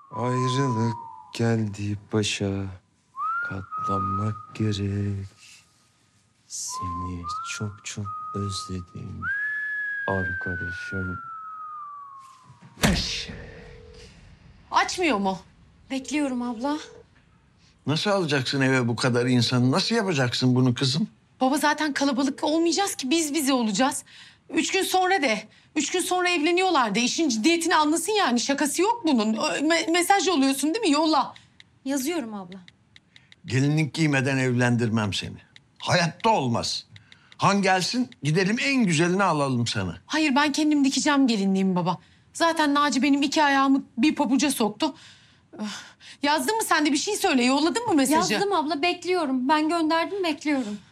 Ayrılık geldi başa, katlanmak gerek. Seni çok çok özledim arkadaşım. Açmıyor mu? Bekliyorum abla. Nasıl alacaksın eve bu kadar insanı? Nasıl yapacaksın bunu kızım? Baba zaten kalabalık olmayacağız ki biz bize olacağız. 3 gün sonra de. 3 gün sonra evleniyorlar de. İşin ciddiyetini anlasın yani. Şakası yok bunun. Mesaj yolluyorsun değil mi? Yolla. Yazıyorum abla. Gelinlik giymeden evlendirmem seni. Hayatta olmaz. Han gelsin, gidelim en güzelini alalım sana. Hayır ben kendim dikeceğim gelinliğimi baba. Zaten Naci benim 2 ayağımı bir pabuca soktu. Yazdın mı sen de bir şey söyle. Yolladın mı mesajı? Yazdım abla, bekliyorum. Ben gönderdim, bekliyorum.